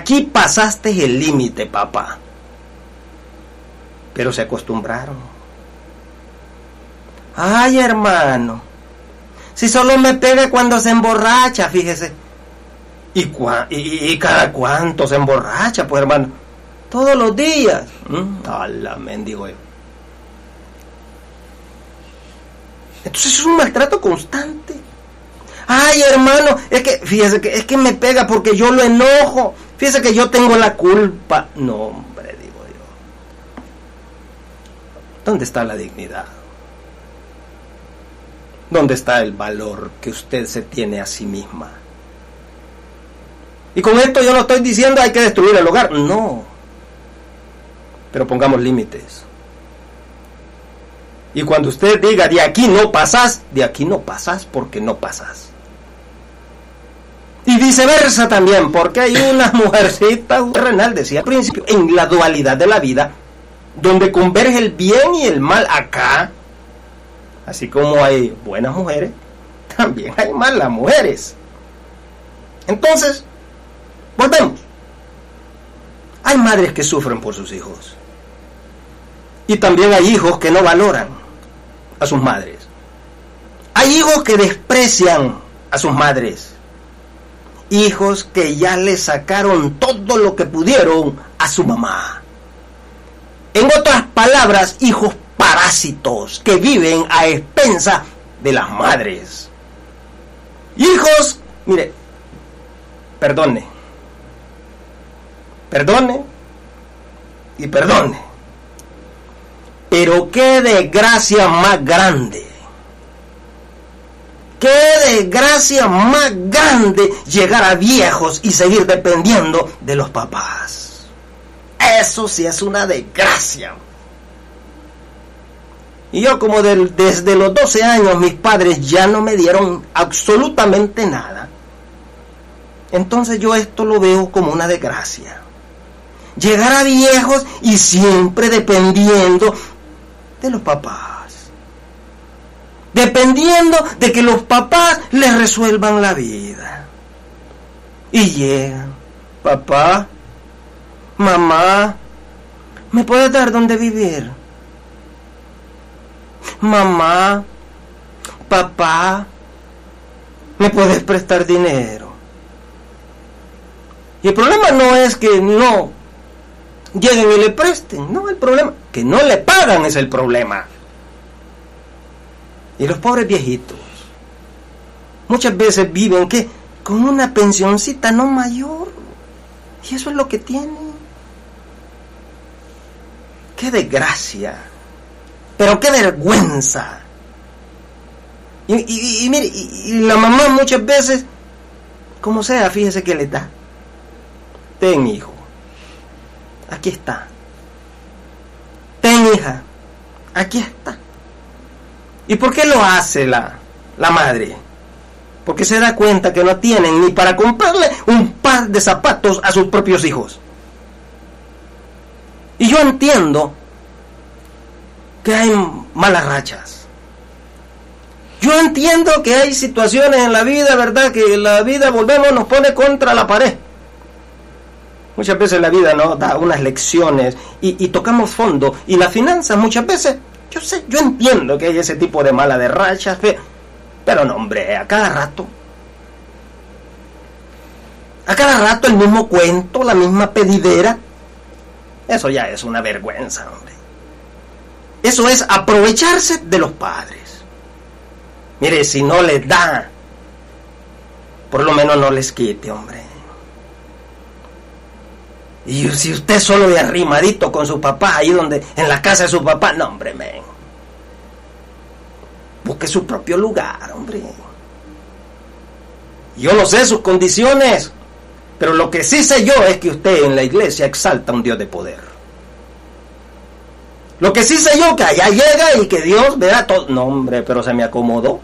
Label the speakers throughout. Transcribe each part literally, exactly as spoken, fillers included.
Speaker 1: aquí pasaste el límite, papá. Pero se acostumbraron. Ay, hermano, si solo me pega cuando se emborracha, fíjese. ¿Y, cua y, y cada cuánto se emborracha, pues, hermano? Todos los días. ¿Mm? ¡Hala, mendigo yo! Entonces es un maltrato constante. Ay, hermano, es que, fíjese que es que me pega porque yo lo enojo. Fíjese que yo tengo la culpa. No, hombre, digo yo. ¿Dónde está la dignidad? ¿Dónde está el valor que usted se tiene a sí misma? Y con esto yo no estoy diciendo hay que destruir el hogar. No. Pero pongamos límites. Y cuando usted diga, de aquí no pasas, de aquí no pasas porque no pasas. Y viceversa también, porque hay unas mujercitas, Renal decía al principio, en la dualidad de la vida, donde converge el bien y el mal acá, así como hay buenas mujeres, también hay malas mujeres. Entonces, volvemos. Hay madres que sufren por sus hijos. Y también hay hijos que no valoran a sus madres. Hay hijos que desprecian a sus madres. Hijos que ya le sacaron todo lo que pudieron a su mamá. En otras palabras, hijos parásitos que viven a expensas de las madres. Hijos, mire, perdone. Perdone y perdone. Pero qué desgracia más grande. Qué desgracia más grande llegar a viejos y seguir dependiendo de los papás. Eso sí es una desgracia. Y yo como del, desde los doce años mis padres ya no me dieron absolutamente nada. Entonces yo esto lo veo como una desgracia. Llegar a viejos y siempre dependiendo de los papás. Dependiendo de que los papás les resuelvan la vida. Y llegan, papá, mamá, ¿me puedes dar dónde vivir? Mamá, papá, ¿me puedes prestar dinero? Y el problema no es que no lleguen y le presten, no, el problema que no le pagan es el problema. Y los pobres viejitos muchas veces viven ¿qué? Con una pensioncita no mayor, y eso es lo que tienen. ¡Qué desgracia! Pero qué vergüenza. Y, y, y mire, y, y la mamá muchas veces, como sea, fíjese que le da. Ten, hijo, aquí está. Ten, hija, aquí está. ¿Y por qué lo hace la, la madre? Porque se da cuenta que no tienen ni para comprarle un par de zapatos a sus propios hijos. Y yo entiendo que hay malas rachas. Yo entiendo que hay situaciones en la vida, ¿verdad? Que la vida, volvemos, nos pone contra la pared. Muchas veces la vida nos da unas lecciones y, y tocamos fondo. Y las finanzas muchas veces, yo sé, yo entiendo que hay ese tipo de mala de rachas, pero no, hombre, a cada rato. A cada rato el mismo cuento, la misma pedidera. Eso ya es una vergüenza, hombre. Eso es aprovecharse de los padres. Mire, si no les da, por lo menos no les quite, hombre. Y si usted solo de arrimadito con su papá, ahí donde, en la casa de su papá, no, hombre, men. Busque su propio lugar, hombre. Yo no sé sus condiciones, pero lo que sí sé yo es que usted en la iglesia exalta a un Dios de poder. Lo que sí sé yo que allá llega y que Dios verá todo. No, hombre, pero se me acomodó.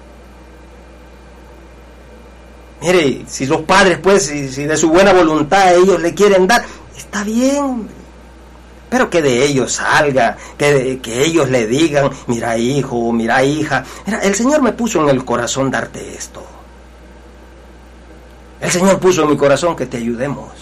Speaker 1: Mire, si los padres, pues, si, si de su buena voluntad ellos le quieren dar, está bien, hombre. Pero que de ellos salga, que, de, que ellos le digan, mira hijo, mira hija, mira, el Señor me puso en el corazón darte esto. El Señor puso en mi corazón que te ayudemos.